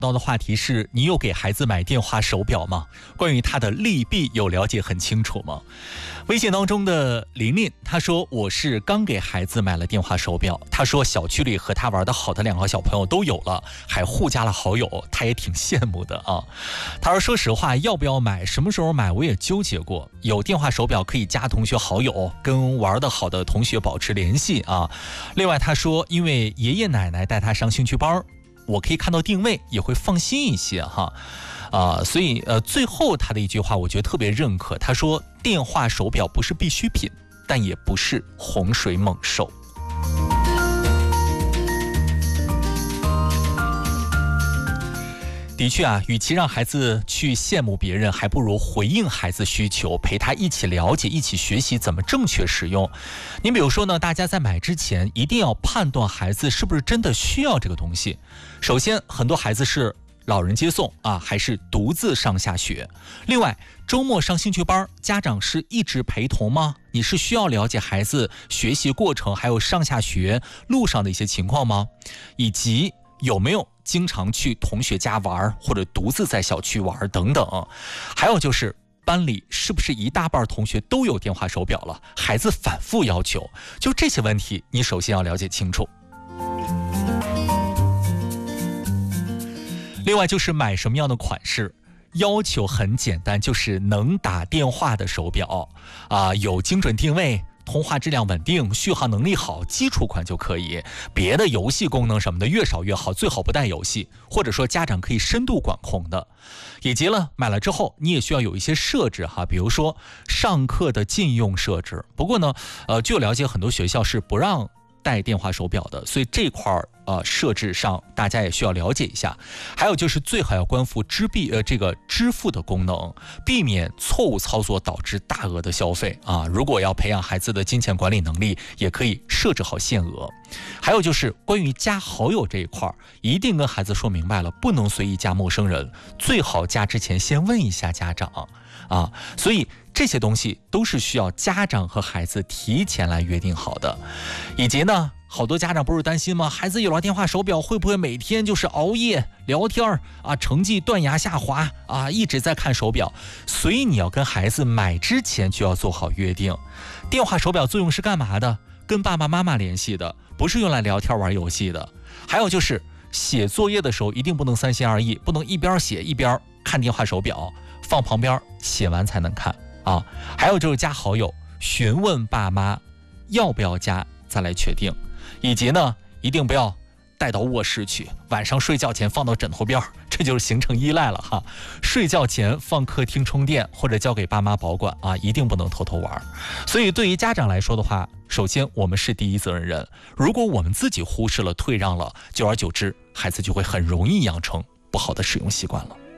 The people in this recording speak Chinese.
到的话题是，你有给孩子买电话手表吗？关于它的利弊有了解很清楚吗？微信当中的琳琳，她说我是刚给孩子买了电话手表，她说小区里和她玩得好的2个小朋友都有了，还互加了好友，她也挺羡慕的啊。她说实话，要不要买，什么时候买我也纠结过，有电话手表可以加同学好友，跟玩得好的同学保持联系啊。另外她说，因为爷爷奶奶带她上兴趣班，我可以看到定位，也会放心一些哈。所以最后他的一句话我觉得特别认可，他说电话手表不是必需品，但也不是洪水猛兽。的确啊，与其让孩子去羡慕别人，还不如回应孩子需求，陪他一起了解，一起学习怎么正确使用。你比如说呢，大家在买之前一定要判断孩子是不是真的需要这个东西。首先，很多孩子是老人接送啊，还是独自上下学？另外，周末上兴趣班，家长是一直陪同吗？你是需要了解孩子学习过程，还有上下学路上的一些情况吗？以及有没有经常去同学家玩，或者独自在小区玩等等。还有就是班里是不是一大半同学都有电话手表了，孩子反复要求，就这些问题你首先要了解清楚。另外就是买什么样的款式，要求很简单，就是能打电话的手表有精准定位，通话质量稳定，续航能力好，基础款就可以。别的游戏功能什么的越少越好，最好不带游戏，或者说家长可以深度管控的。以及呢，买了之后你也需要有一些设置哈，比如说上课的禁用设置。不过呢，据我了解，很多学校是不让带电话手表的，所以这块设置上大家也需要了解一下。还有就是最好要关注这个支付的功能，避免错误操作导致大额的消费啊。如果要培养孩子的金钱管理能力，也可以设置好限额。还有就是关于加好友这一块，一定跟孩子说明白了，不能随意加陌生人，最好加之前先问一下家长啊。所以这些东西都是需要家长和孩子提前来约定好的。以及呢，好多家长不是担心吗？孩子有了电话手表，会不会每天就是熬夜聊天成绩断崖下滑一直在看手表？所以你要跟孩子买之前就要做好约定。电话手表作用是干嘛的？跟爸爸妈妈联系的，不是用来聊天玩游戏的。还有就是写作业的时候一定不能三心二意，不能一边写一边看电话手表，放旁边写完才能看啊。还有就是加好友，询问爸妈要不要加再来确定。以及呢，一定不要带到卧室去，晚上睡觉前放到枕头边，这就是形成依赖了哈。睡觉前放客厅充电，或者交给爸妈保管一定不能偷偷玩。所以对于家长来说的话，首先我们是第一责任人，如果我们自己忽视了退让了，久而久之孩子就会很容易养成不好的使用习惯了。